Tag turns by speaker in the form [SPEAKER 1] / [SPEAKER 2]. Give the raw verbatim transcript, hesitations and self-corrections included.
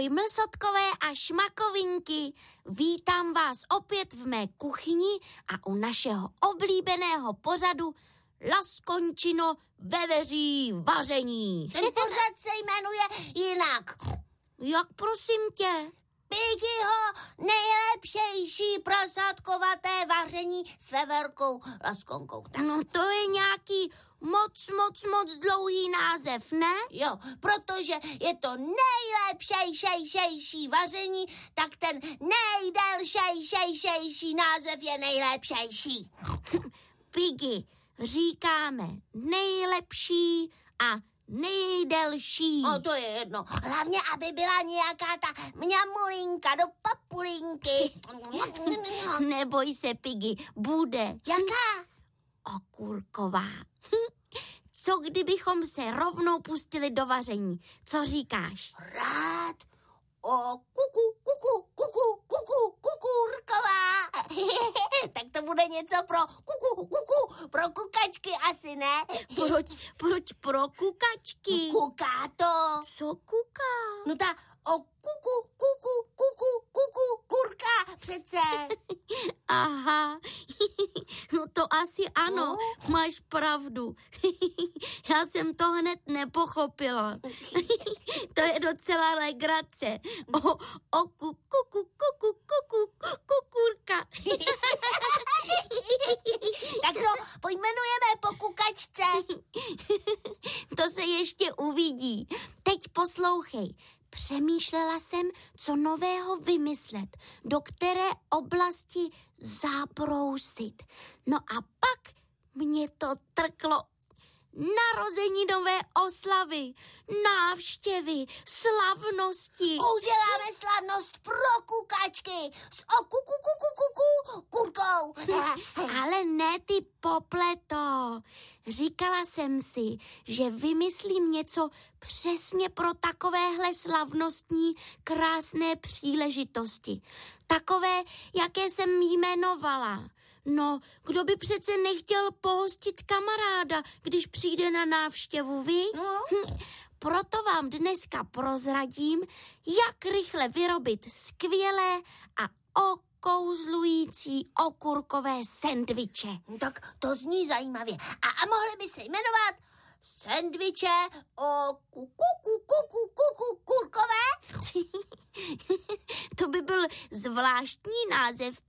[SPEAKER 1] Ahoj mlsotkové a šmakovinky, vítám vás opět v mé kuchyni a u našeho oblíbeného pořadu Laskončino veveří vaření.
[SPEAKER 2] Ten pořad se jmenuje jinak.
[SPEAKER 1] Jak prosím tě?
[SPEAKER 2] Piggyho nejlepšejší prosádkovaté vaření s veverkou Laskonkou. Tak.
[SPEAKER 1] No to je nějaký moc, moc, moc dlouhý název, ne?
[SPEAKER 2] Jo, protože je to nejlepšejší vaření, tak ten nejdelšejší název je nejlepšejší.
[SPEAKER 1] Piggy, říkáme nejlepší a nejdelší.
[SPEAKER 2] O, to je jedno. Hlavně, aby byla nějaká ta mňamulinka do papulinky.
[SPEAKER 1] Neboj se, Piggy, bude.
[SPEAKER 2] Jaká?
[SPEAKER 1] Okurková. Co kdybychom se rovnou pustili do vaření? Co říkáš?
[SPEAKER 2] Rád. O, kuku, kuku, kuku, kuku, kukurková. Tak to bude něco pro kuku, kuku, pro kukačky asi, ne?
[SPEAKER 1] Proč, proč pro kukačky?
[SPEAKER 2] Kuká to.
[SPEAKER 1] Co kuká?
[SPEAKER 2] No ta o kuku, kuku, kuku, kuku, kurka přece.
[SPEAKER 1] Aha, no to asi ano,
[SPEAKER 2] no.
[SPEAKER 1] Máš pravdu. Já jsem to hned nepochopila. To je docela legrace. O, o kuku, kuku, kuku, kuku, kukurka.
[SPEAKER 2] Tak to pojmenujeme po kukačce.
[SPEAKER 1] To se ještě uvidí. Teď poslouchej. Přemýšlela jsem, co nového vymyslet, do které oblasti zabrousit. No a pak mě to trklo. Narozeninové oslavy, návštěvy, slavnosti.
[SPEAKER 2] Uděláme slavnost pro kukačky s okuku, kuku, kuku, kurkou.
[SPEAKER 1] Ale ne, ty popleto. Říkala jsem si, že vymyslím něco přesně pro takovéhle slavnostní, krásné příležitosti. Takové, jaké jsem jmenovala. No, kdo by přece nechtěl pohostit kamaráda, když přijde na návštěvu, vy?
[SPEAKER 2] No.
[SPEAKER 1] Hm. Proto vám dneska prozradím, jak rychle vyrobit skvělé a okouzlující okurkové sendviče.
[SPEAKER 2] Tak to zní zajímavě. A, a mohly by se jmenovat sendviče o kuku, kuku, kuku, kurkové?
[SPEAKER 1] To by byl zvláštní název,